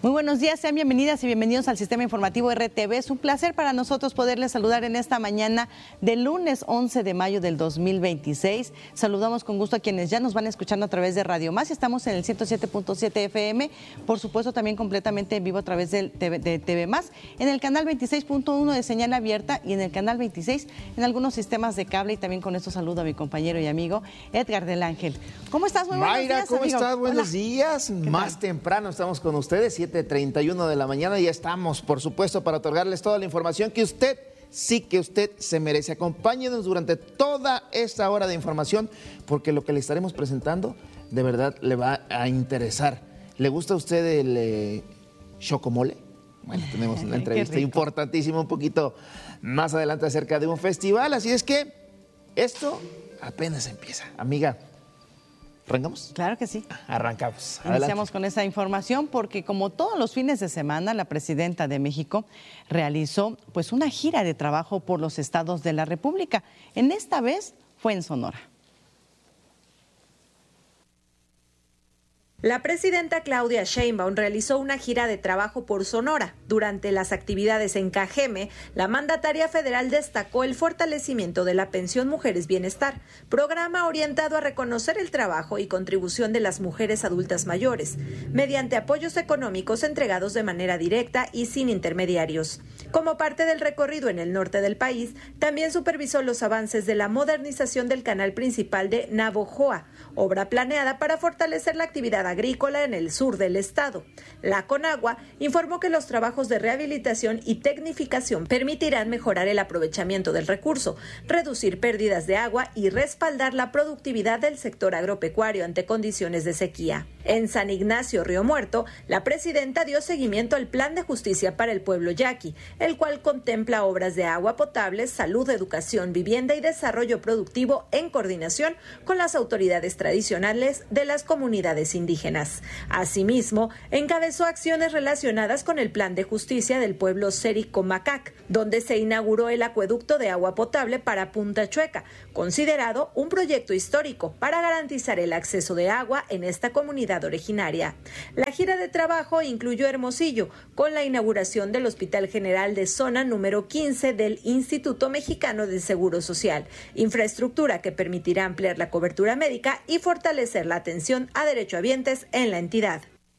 Muy buenos días, sean bienvenidas y bienvenidos al Sistema Informativo RTV. Es un placer para nosotros poderles saludar en esta mañana del lunes 11 de mayo del 2026. Saludamos con gusto a quienes ya nos van escuchando a través de Radio Más. Estamos en el 107.7 FM, por supuesto también completamente en vivo a través de TV Más, en el canal 26.1 de señal abierta y en el canal 26 en algunos sistemas de cable. Y también con esto saludo a mi compañero y amigo Edgar del Ángel. ¿Cómo estás? Muy buenos Mayra, días, ¿cómo amigo? estás? Buenos días. Más tal? temprano estamos con ustedes, 7:31 de la mañana. Ya estamos, por supuesto, para otorgarles toda la información que usted se merece. Acompáñenos durante toda esta hora de información, porque lo que le estaremos presentando de verdad le va a interesar. ¿Le gusta a usted el chocomole? Bueno, tenemos una entrevista importantísima un poquito más adelante acerca de un festival, así es que esto apenas empieza. Amiga, ¿arrancamos? Claro que sí. Arrancamos. Iniciamos Adelante. con esa información porque como todos los fines de semana, la presidenta de México realizó pues una gira de trabajo por los estados de la República. En esta vez fue en Sonora. La presidenta Claudia Sheinbaum realizó una gira de trabajo por Sonora. Durante las actividades en Cajeme, la mandataria federal destacó el fortalecimiento de la pensión Mujeres Bienestar, programa orientado a reconocer el trabajo y contribución de las mujeres adultas mayores, mediante apoyos económicos entregados de manera directa y sin intermediarios. Como parte del recorrido en el norte del país, también supervisó los avances de la modernización del canal principal de Navojoa, obra planeada para fortalecer la actividad agrícola en el sur del estado. La Conagua informó que los trabajos de rehabilitación y tecnificación permitirán mejorar el aprovechamiento del recurso, reducir pérdidas de agua y respaldar la productividad del sector agropecuario ante condiciones de sequía. En San Ignacio, Río Muerto, la presidenta dio seguimiento al Plan de Justicia para el Pueblo Yaqui, el cual contempla obras de agua potable, salud, educación, vivienda y desarrollo productivo en coordinación con las autoridades tradicionales de las comunidades indígenas. Asimismo, encabezó acciones relacionadas con el Plan de Justicia del pueblo Sericomacac, donde se inauguró el acueducto de agua potable para Punta Chueca, considerado un proyecto histórico para garantizar el acceso de agua en esta comunidad originaria. La gira de trabajo incluyó Hermosillo, con la inauguración del Hospital General de Zona número 15 del Instituto Mexicano del Seguro Social, infraestructura que permitirá ampliar la cobertura médica y fortalecer la atención a derechohabientes en la entidad.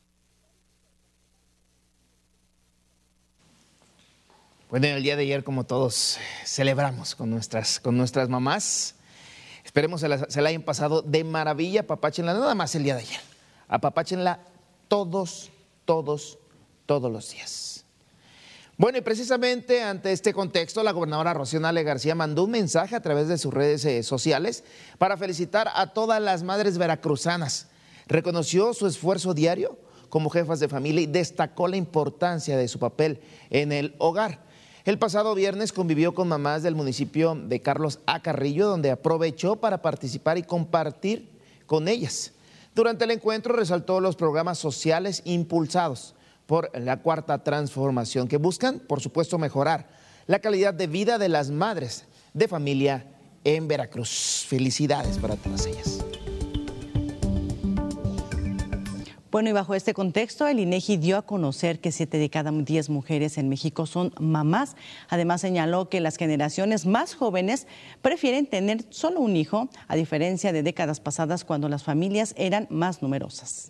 Bueno, el día de ayer, como todos, celebramos con nuestras mamás. Esperemos se la hayan pasado de maravilla. Apapáchenla, nada más el día de ayer. Apapáchenla todos los días. Bueno, y precisamente ante este contexto, la gobernadora Rocío Nale García mandó un mensaje a través de sus redes sociales para felicitar a todas las madres veracruzanas. Reconoció su esfuerzo diario como jefas de familia y destacó la importancia de su papel en el hogar. El pasado viernes convivió con mamás del municipio de Carlos A. Carrillo, donde aprovechó para participar y compartir con ellas. Durante el encuentro resaltó los programas sociales impulsados por la Cuarta Transformación, que buscan, por supuesto, mejorar la calidad de vida de las madres de familia en Veracruz. Felicidades para todas ellas. Bueno, y bajo este contexto, el INEGI dio a conocer que 7 de cada 10 mujeres en México son mamás. Además, señaló que las generaciones más jóvenes prefieren tener solo un hijo, a diferencia de décadas pasadas cuando las familias eran más numerosas.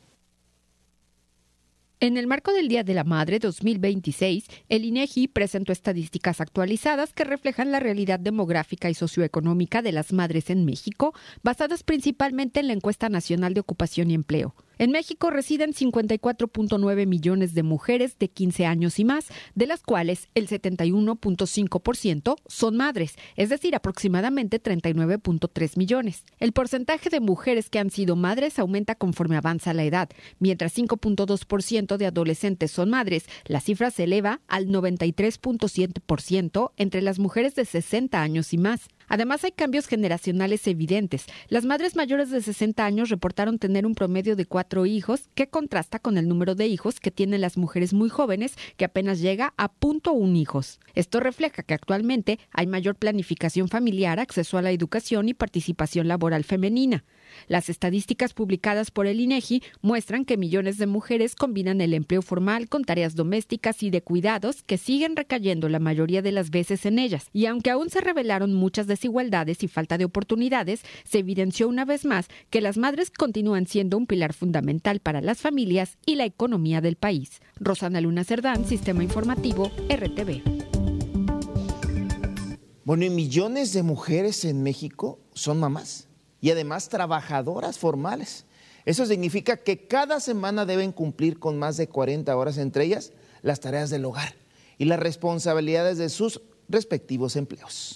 En el marco del Día de la Madre 2026, el INEGI presentó estadísticas actualizadas que reflejan la realidad demográfica y socioeconómica de las madres en México, basadas principalmente en la Encuesta Nacional de Ocupación y Empleo. En México residen 54.9 millones de mujeres de 15 años y más, de las cuales el 71.5% son madres, es decir, aproximadamente 39.3 millones. El porcentaje de mujeres que han sido madres aumenta conforme avanza la edad. Mientras 5.2% de adolescentes son madres, la cifra se eleva al 93.7% entre las mujeres de 60 años y más. Además, hay cambios generacionales evidentes. Las madres mayores de 60 años reportaron tener un promedio de 4 hijos, que contrasta con el número de hijos que tienen las mujeres muy jóvenes, que apenas llega a 0.1 hijos. Esto refleja que actualmente hay mayor planificación familiar, acceso a la educación y participación laboral femenina. Las estadísticas publicadas por el INEGI muestran que millones de mujeres combinan el empleo formal con tareas domésticas y de cuidados que siguen recayendo la mayoría de las veces en ellas. Y aunque aún se revelaron muchas desigualdades y falta de oportunidades, se evidenció una vez más que las madres continúan siendo un pilar fundamental para las familias y la economía del país. Rosana Luna Cerdán, Sistema Informativo, RTV. Bueno, y millones de mujeres en México son mamás y además trabajadoras formales. Eso significa que cada semana deben cumplir con más de 40 horas, entre ellas las tareas del hogar y las responsabilidades de sus respectivos empleos.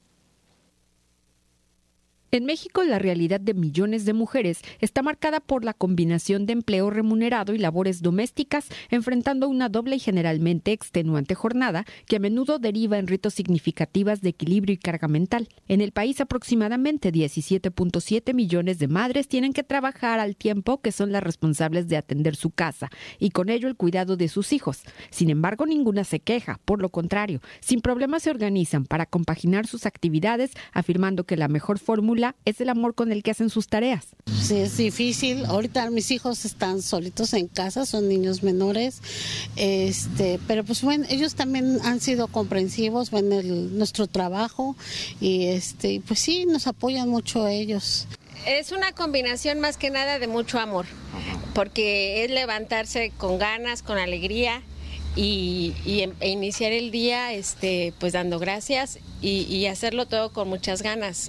En México, la realidad de millones de mujeres está marcada por la combinación de empleo remunerado y labores domésticas, enfrentando una doble y generalmente extenuante jornada que a menudo deriva en retos significativas de equilibrio y carga mental. En el país, aproximadamente 17.7 millones de madres tienen que trabajar al tiempo que son las responsables de atender su casa y con ello el cuidado de sus hijos. Sin embargo, ninguna se queja, por lo contrario, sin problemas se organizan para compaginar sus actividades, afirmando que la mejor fórmula es el amor con el que hacen sus tareas. Sí, es difícil. Ahorita mis hijos están solitos en casa, son niños menores, pero pues bueno, ellos también han sido comprensivos, ven nuestro trabajo y pues sí, nos apoyan mucho ellos. Es una combinación más que nada de mucho amor, porque es levantarse con ganas, con alegría e iniciar el día pues dando gracias y hacerlo todo con muchas ganas.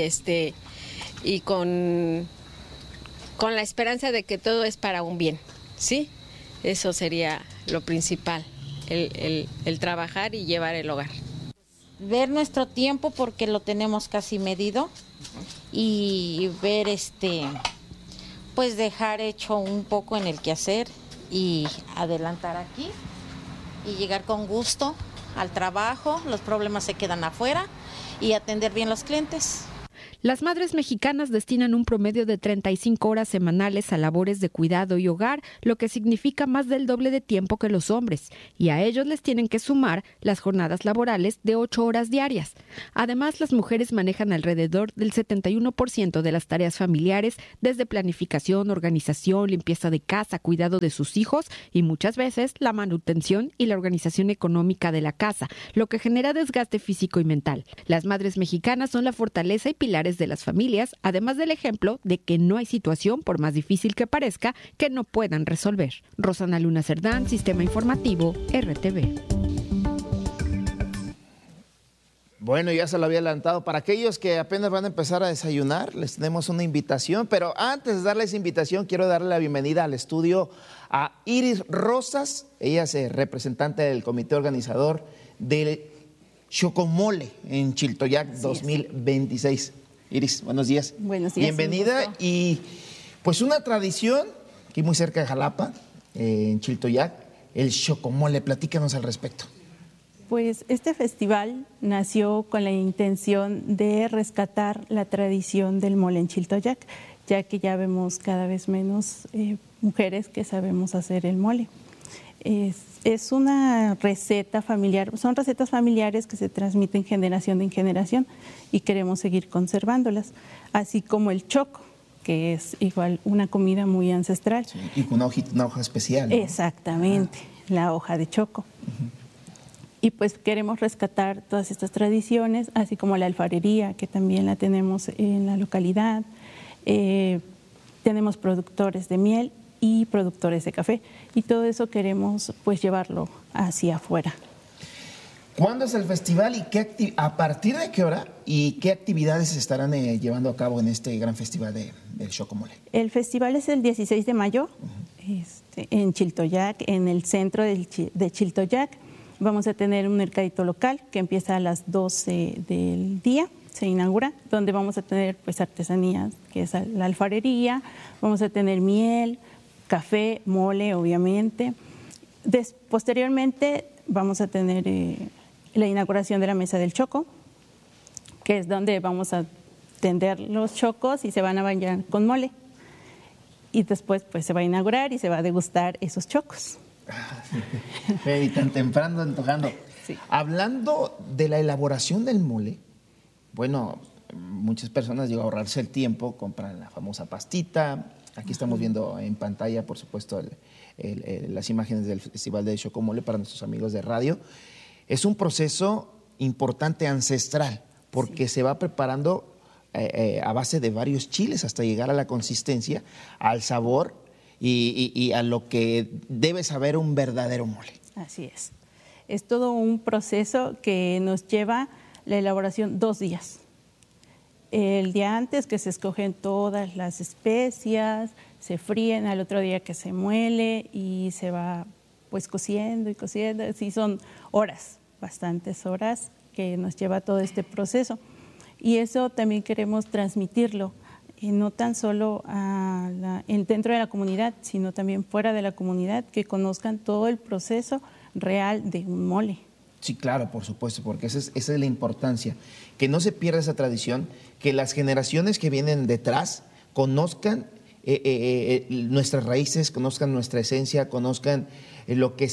Y con la esperanza de que todo es para un bien, ¿sí? Eso sería lo principal, el trabajar y llevar el hogar. Ver nuestro tiempo porque lo tenemos casi medido y ver pues dejar hecho un poco en el quehacer y adelantar aquí y llegar con gusto al trabajo, los problemas se quedan afuera y atender bien los clientes. Las madres mexicanas destinan un promedio de 35 horas semanales a labores de cuidado y hogar, lo que significa más del doble de tiempo que los hombres, y a ellos les tienen que sumar las jornadas laborales de 8 horas diarias. Además, las mujeres manejan alrededor del 71% de las tareas familiares, desde planificación, organización, limpieza de casa, cuidado de sus hijos y muchas veces la manutención y la organización económica de la casa, lo que genera desgaste físico y mental. Las madres mexicanas son la fortaleza y pilares de las familias, además del ejemplo de que no hay situación, por más difícil que parezca, que no puedan resolver. Rosana Luna Cerdán, Sistema Informativo, RTV. Bueno, ya se lo había adelantado. Para aquellos que apenas van a empezar a desayunar, les tenemos una invitación, pero antes de darles invitación, quiero darle la bienvenida al estudio a Iris Rosas. Ella es representante del comité organizador del Chocomole en Chiltoyac 2026. Iris, buenos días. Buenos días. Bienvenida. Y pues una tradición, aquí muy cerca de Jalapa, en Chiltoyac, el Chocomole. Platícanos al respecto. Pues este festival nació con la intención de rescatar la tradición del mole en Chiltoyac, ya que ya vemos cada vez menos mujeres que sabemos hacer el mole. Es una receta familiar, son recetas familiares que se transmiten generación en generación y queremos seguir conservándolas, así como el choco, que es igual una comida muy ancestral. Sí, y con una hoja especial, ¿no? Exactamente, la hoja de choco. Y pues queremos rescatar todas estas tradiciones, así como la alfarería, que también la tenemos en la localidad. Tenemos productores de miel y productores de café, y todo eso queremos pues llevarlo hacia afuera. ¿Cuándo es el festival y a partir de qué hora y qué actividades se estarán llevando a cabo en este gran festival del Chocomole? El festival es el 16 de mayo en Chiltoyac, en el centro de Chiltoyac. Vamos a tener un mercadito local que empieza a las 12 del día, se inaugura, donde vamos a tener pues artesanías, que es la alfarería, vamos a tener miel, café, mole, obviamente. Posteriormente vamos a tener la inauguración de la mesa del choco, que es donde vamos a tender los chocos y se van a bañar con mole. Y después pues se va a inaugurar y se va a degustar esos chocos. Y tan temprano antojando. Sí. Hablando de la elaboración del mole, bueno, muchas personas, digo, ahorrarse el tiempo, compran la famosa pastita. Aquí estamos viendo en pantalla, por supuesto, las imágenes del Festival de Xocomole para nuestros amigos de radio. Es un proceso importante, ancestral, porque se va preparando a base de varios chiles hasta llegar a la consistencia, al sabor y a lo que debe saber un verdadero mole. Así es. Es todo un proceso que nos lleva la elaboración 2 días. El día antes que se escogen todas las especias, se fríen, al otro día que se muele y se va pues cociendo y cociendo. Así son horas, bastantes horas que nos lleva todo este proceso. Y eso también queremos transmitirlo, no tan solo dentro de la comunidad, sino también fuera de la comunidad, que conozcan todo el proceso real de un mole. Sí, claro, por supuesto, porque esa es la importancia, que no se pierda esa tradición, que las generaciones que vienen detrás conozcan nuestras raíces, conozcan nuestra esencia, conozcan de lo que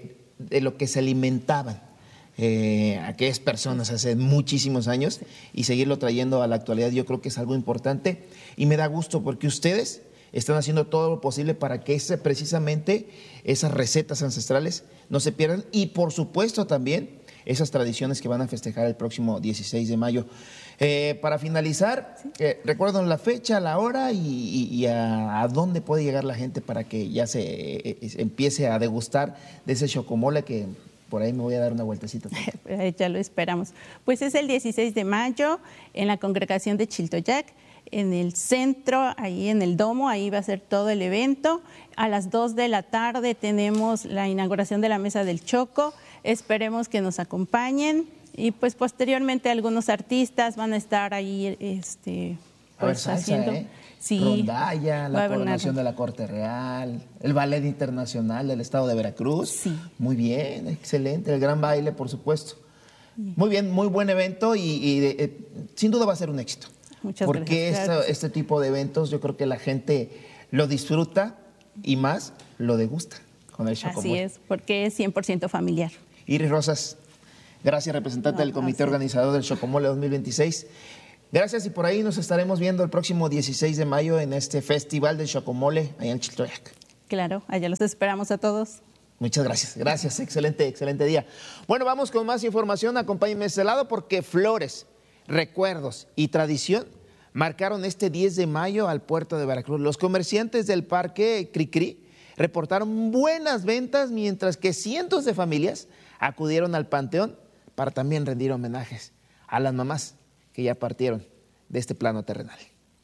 se alimentaban aquellas personas hace muchísimos años y seguirlo trayendo a la actualidad. Yo creo que es algo importante y me da gusto porque ustedes están haciendo todo lo posible para que precisamente esas recetas ancestrales no se pierdan y por supuesto también esas tradiciones que van a festejar el próximo 16 de mayo. Para finalizar, recuerden la fecha, la hora y a dónde puede llegar la gente para que ya se empiece a degustar de ese xocomole que por ahí me voy a dar una vueltecita. Ya lo esperamos. Pues es el 16 de mayo en la congregación de Chiltoyac, en el centro, ahí en el domo, ahí va a ser todo el evento. A las 2 de la tarde tenemos la inauguración de la Mesa del Choco. Esperemos que nos acompañen y pues posteriormente algunos artistas van a estar ahí pues, salsa, haciendo... Sí, rondalla, la coronación de la Corte Real, el Ballet Internacional del Estado de Veracruz. Sí. Muy bien, excelente. El gran baile, por supuesto. Muy bien, muy buen evento y sin duda va a ser un éxito. Muchas porque gracias. Este tipo de eventos yo creo que la gente lo disfruta y más lo degusta con el xocomole. Así es, porque es 100% familiar. Iris Rosas, gracias, representante del comité organizador del Xocomole 2026. Gracias y por ahí nos estaremos viendo el próximo 16 de mayo en este Festival del Xocomole allá en Chiltoyac. Claro, allá los esperamos a todos. Muchas gracias, gracias, excelente día. Bueno, vamos con más información, acompáñenme a este lado porque flores, recuerdos y tradición marcaron este 10 de mayo al puerto de Veracruz. Los comerciantes del Parque Cricri reportaron buenas ventas mientras que cientos de familias acudieron al panteón para también rendir homenajes a las mamás que ya partieron de este plano terrenal.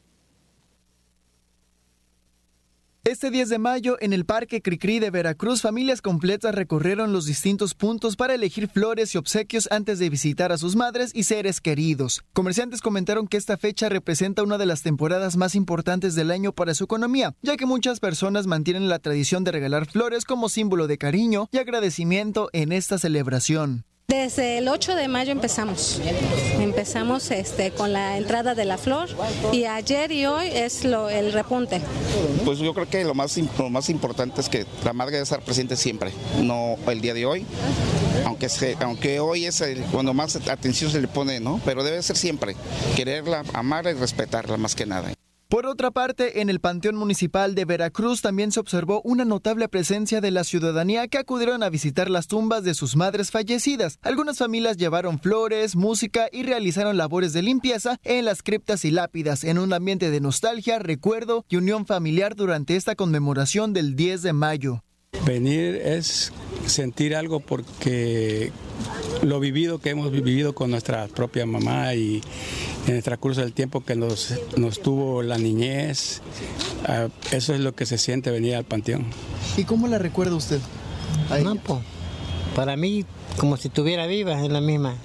Este 10 de mayo, en el Parque Cricri de Veracruz, familias completas recorrieron los distintos puntos para elegir flores y obsequios antes de visitar a sus madres y seres queridos. Comerciantes comentaron que esta fecha representa una de las temporadas más importantes del año para su economía, ya que muchas personas mantienen la tradición de regalar flores como símbolo de cariño y agradecimiento en esta celebración. Desde el 8 de mayo empezamos con la entrada de la flor y ayer y hoy es el repunte. Pues yo creo que lo más importante es que la madre debe estar presente siempre, no el día de hoy, aunque hoy es cuando más atención se le pone, ¿no? Pero debe ser siempre, quererla, amarla y respetarla más que nada. Por otra parte, en el Panteón Municipal de Veracruz también se observó una notable presencia de la ciudadanía que acudieron a visitar las tumbas de sus madres fallecidas. Algunas familias llevaron flores, música y realizaron labores de limpieza en las criptas y lápidas, en un ambiente de nostalgia, recuerdo y unión familiar durante esta conmemoración del 10 de mayo. Venir es sentir algo porque lo vivido que hemos vivido con nuestra propia mamá y en el transcurso del tiempo que nos tuvo la niñez, eso es lo que se siente venir al panteón. ¿Y cómo la recuerda usted? No, pues, para mí como si estuviera viva, es la misma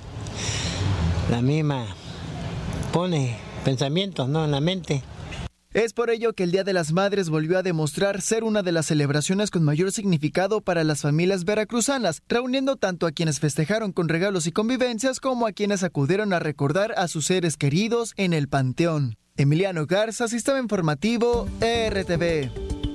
pone pensamientos, ¿no?, en la mente. Es por ello que el Día de las Madres volvió a demostrar ser una de las celebraciones con mayor significado para las familias veracruzanas, reuniendo tanto a quienes festejaron con regalos y convivencias como a quienes acudieron a recordar a sus seres queridos en el panteón. Emiliano Garza, Sistema Informativo, RTV.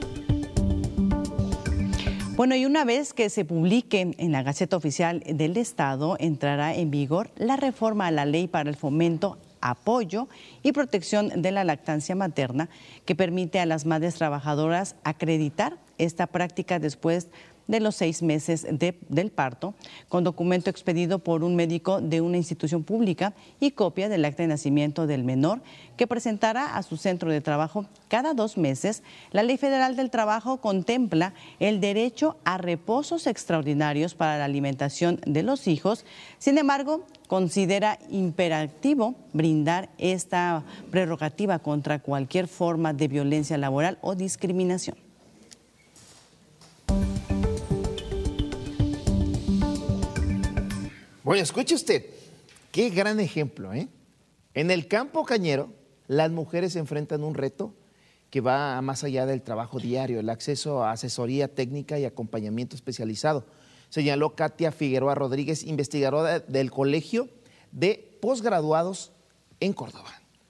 Bueno, y una vez que se publique en la Gaceta Oficial del Estado, entrará en vigor la reforma a la Ley para el Fomento apoyo y protección de la lactancia materna, que permite a las madres trabajadoras acreditar esta práctica después de los 6 meses del parto, con documento expedido por un médico de una institución pública y copia del acta de nacimiento del menor, que presentará a su centro de trabajo cada 2 meses. La Ley Federal del Trabajo contempla el derecho a reposos extraordinarios para la alimentación de los hijos. Sin embargo, considera imperativo brindar esta prerrogativa contra cualquier forma de violencia laboral o discriminación. Bueno, escuche usted, qué gran ejemplo, ¿eh? En el campo cañero, las mujeres enfrentan un reto que va más allá del trabajo diario, el acceso a asesoría técnica y acompañamiento especializado. Señaló Katia Figueroa Rodríguez, investigadora del Colegio de Posgraduados en Córdoba.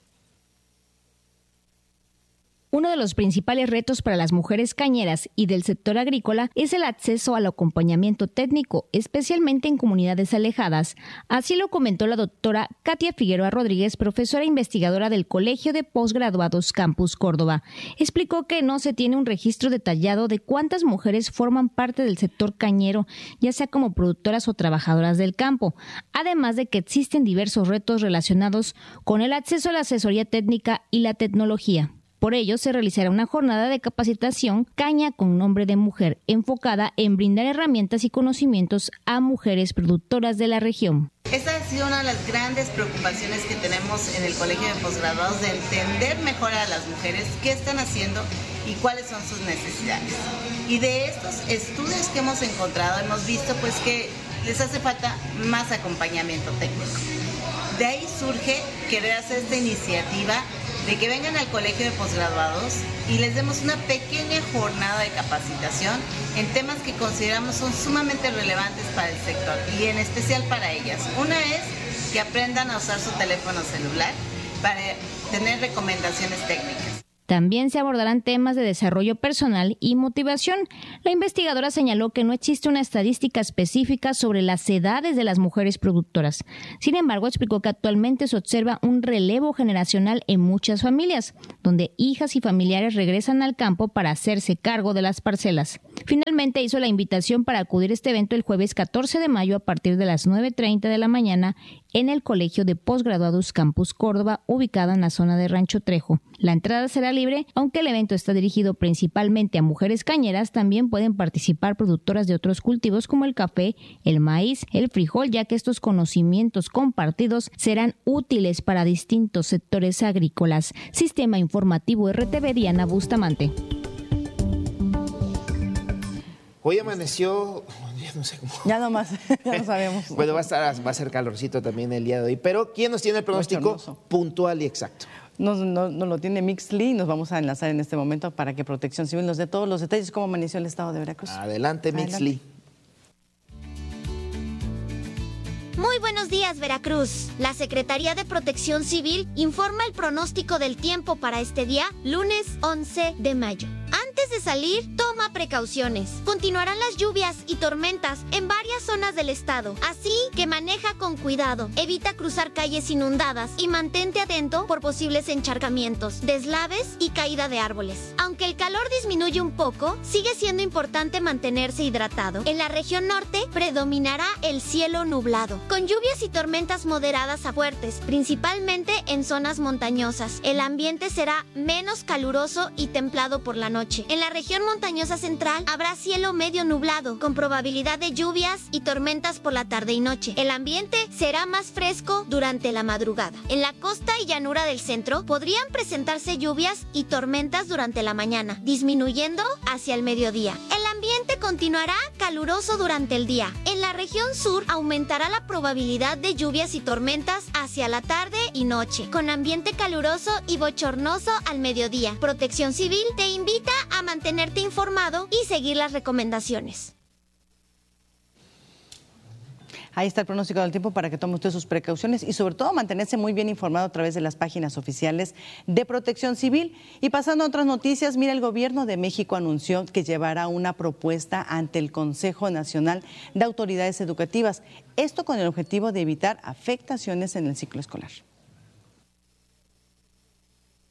Uno de los principales retos para las mujeres cañeras y del sector agrícola es el acceso al acompañamiento técnico, especialmente en comunidades alejadas. Así lo comentó la doctora Katia Figueroa Rodríguez, profesora e investigadora del Colegio de Posgraduados Campus Córdoba. Explicó que no se tiene un registro detallado de cuántas mujeres forman parte del sector cañero, ya sea como productoras o trabajadoras del campo, además de que existen diversos retos relacionados con el acceso a la asesoría técnica y la tecnología. Por ello, se realizará una jornada de capacitación Caña con nombre de mujer, enfocada en brindar herramientas y conocimientos a mujeres productoras de la región. Esa ha sido una de las grandes preocupaciones que tenemos en el Colegio de Posgraduados, de entender mejor a las mujeres qué están haciendo y cuáles son sus necesidades. Y de estos estudios que hemos encontrado, hemos visto pues que les hace falta más acompañamiento técnico. De ahí surge querer hacer esta iniciativa de que vengan al Colegio de Posgraduados y les demos una pequeña jornada de capacitación en temas que consideramos son sumamente relevantes para el sector y en especial para ellas. Una es que aprendan a usar su teléfono celular para tener recomendaciones técnicas. También se abordarán temas de desarrollo personal y motivación. La investigadora señaló que no existe una estadística específica sobre las edades de las mujeres productoras. Sin embargo, explicó que actualmente se observa un relevo generacional en muchas familias, donde hijas y familiares regresan al campo para hacerse cargo de las parcelas. Finalmente hizo la invitación para acudir a este evento el jueves 14 de mayo a partir de las 9:30 de la mañana en el Colegio de Posgraduados Campus Córdoba, ubicado en la zona de Rancho Trejo. La entrada será libre, aunque el evento está dirigido principalmente a mujeres cañeras, también pueden participar productoras de otros cultivos como el café, el maíz, el frijol, ya que estos conocimientos compartidos serán útiles para distintos sectores agrícolas. Sistema Informativo RTV, Diana Bustamante. Hoy amaneció, no sé cómo. Ya nomás, ya lo sabemos. Bueno, va a ser calorcito también el día de hoy, pero ¿quién nos tiene el pronóstico puntual y exacto? Nos lo tiene Mixly y nos vamos a enlazar en este momento para que Protección Civil nos dé todos los detalles cómo amaneció el estado de Veracruz. Adelante, Mixly. Muy buenos días, Veracruz. La Secretaría de Protección Civil informa el pronóstico del tiempo para este día, lunes 11 de mayo. Antes de salir, toma precauciones. Continuarán las lluvias y tormentas en varias zonas del estado, así que maneja con cuidado. Evita cruzar calles inundadas y mantente atento por posibles encharcamientos, deslaves y caída de árboles. Aunque el calor disminuye un poco, sigue siendo importante mantenerse hidratado. En la región norte predominará el cielo nublado, con lluvias y tormentas moderadas a fuertes, principalmente en zonas montañosas. El ambiente será menos caluroso y templado por la noche. En la región montañosa central habrá cielo medio nublado, con probabilidad de lluvias y tormentas por la tarde y noche. El ambiente será más fresco durante la madrugada. En la costa y llanura del centro podrían presentarse lluvias y tormentas durante la mañana, disminuyendo hacia el mediodía. El ambiente continuará caluroso durante el día. En la región sur aumentará la probabilidad de lluvias y tormentas hacia la tarde y noche, con ambiente caluroso y bochornoso al mediodía. Protección Civil te invita a mantenerte informado y seguir las recomendaciones. Ahí está el pronóstico del tiempo para que tome usted sus precauciones y sobre todo mantenerse muy bien informado a través de las páginas oficiales de Protección Civil. Y pasando a otras noticias, mira, el Gobierno de México anunció que llevará una propuesta ante el Consejo Nacional de Autoridades Educativas. Esto con el objetivo de evitar afectaciones en el ciclo escolar.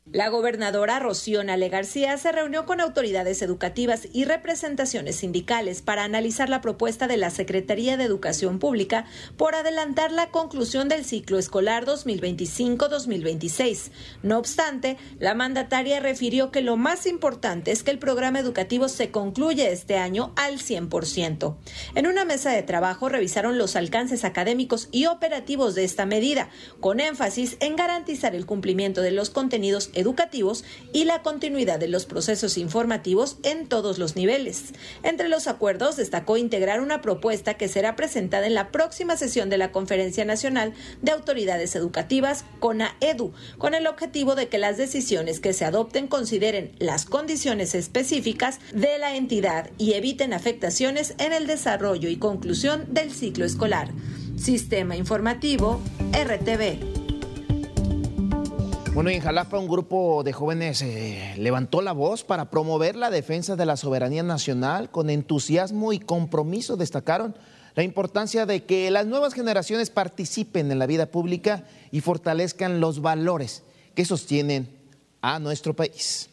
La gobernadora Rocío Nale García se reunió con autoridades educativas y representaciones sindicales para analizar la propuesta de la Secretaría de Educación Pública por adelantar la conclusión del ciclo escolar 2025-2026. No obstante, la mandataria refirió que lo más importante es que el programa educativo se concluya este año al 100%. En una mesa de trabajo revisaron los alcances académicos y operativos de esta medida, con énfasis en garantizar el cumplimiento de los contenidos educativos y la continuidad de los procesos informativos en todos los niveles. Entre los acuerdos destacó integrar una propuesta que será presentada en la próxima sesión de la Conferencia Nacional de Autoridades Educativas, CONAEDU, con el objetivo de que las decisiones que se adopten consideren las condiciones específicas de la entidad y eviten afectaciones en el desarrollo y conclusión del ciclo escolar. Sistema Informativo, RTV. Bueno, y en Jalapa un grupo de jóvenes levantó la voz para promover la defensa de la soberanía nacional. Con entusiasmo y compromiso destacaron la importancia de que las nuevas generaciones participen en la vida pública y fortalezcan los valores que sostienen a nuestro país.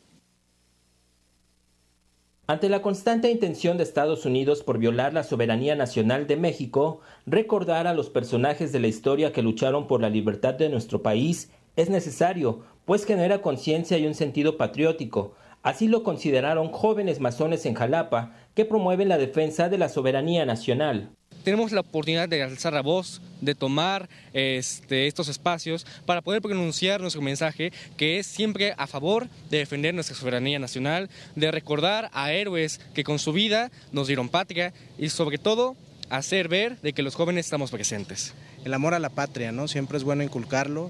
Ante la constante intención de Estados Unidos por violar la soberanía nacional de México, recordar a los personajes de la historia que lucharon por la libertad de nuestro país es necesario, pues genera conciencia y un sentido patriótico. Así lo consideraron jóvenes masones en Jalapa, que promueven la defensa de la soberanía nacional. Tenemos la oportunidad de alzar la voz, de tomar estos espacios para poder pronunciar nuestro mensaje, que es siempre a favor de defender nuestra soberanía nacional, de recordar a héroes que con su vida nos dieron patria y sobre todo hacer ver de que los jóvenes estamos presentes. El amor a la patria, ¿no? Siempre es bueno inculcarlo,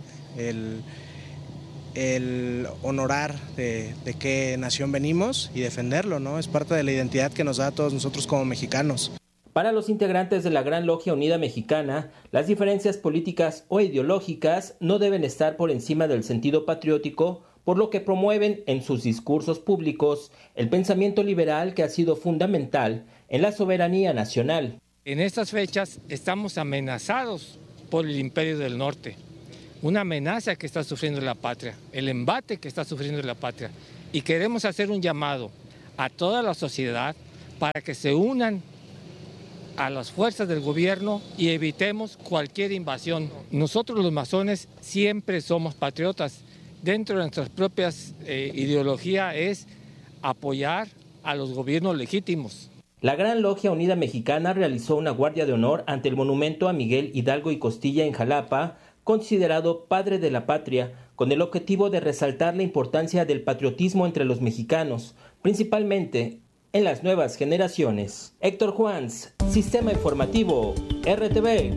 el honorar de qué nación venimos y defenderlo, ¿no? Es parte de la identidad que nos da a todos nosotros como mexicanos. Para los integrantes de la Gran Logia Unida Mexicana, las diferencias políticas o ideológicas no deben estar por encima del sentido patriótico, por lo que promueven en sus discursos públicos el pensamiento liberal que ha sido fundamental en la soberanía nacional. En estas fechas estamos amenazados por el Imperio del Norte, una amenaza que está sufriendo la patria, el embate que está sufriendo la patria. Y queremos hacer un llamado a toda la sociedad para que se unan a las fuerzas del gobierno y evitemos cualquier invasión. Nosotros los masones siempre somos patriotas. Dentro de nuestras propias ideología es apoyar a los gobiernos legítimos. La Gran Logia Unida Mexicana realizó una guardia de honor ante el monumento a Miguel Hidalgo y Costilla en Jalapa, considerado padre de la patria, con el objetivo de resaltar la importancia del patriotismo entre los mexicanos, principalmente en las nuevas generaciones. Héctor Juans, Sistema Informativo, RTV.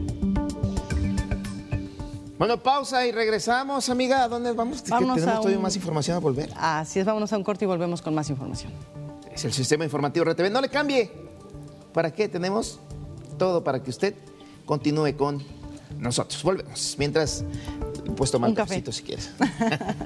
Bueno, pausa y regresamos, amiga. ¿A dónde vamos? Tenemos todavía más información a volver. Así es, vámonos a un corte y volvemos con más información. Es el Sistema Informativo RTV. No le cambie. ¿Para qué? Tenemos todo para que usted continúe con nosotros. Volvemos. Mientras, pues toma un cafecito si quieres.